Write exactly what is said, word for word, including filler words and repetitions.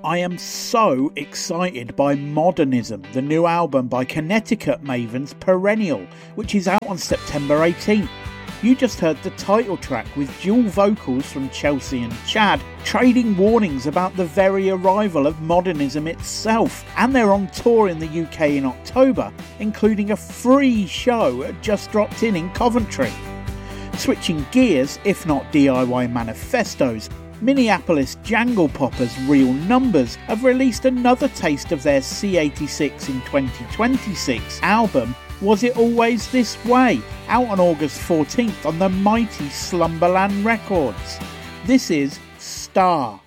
I am so excited by Modernism, the new album by Connecticut mavens Perennial, which is out on September eighteenth. You just heard the title track with dual vocals from Chelsea and Chad, trading warnings about the very arrival of modernism itself, and they're on tour in the U K in October, including a free show just dropped in in Coventry. Switching gears, if not D I Y manifestos, Minneapolis Jangle Poppers Real Numbers have released another taste of their C eighty-six in twenty twenty-six album Was It Always This Way, out on August fourteenth on the mighty Slumberland Records. This is Star.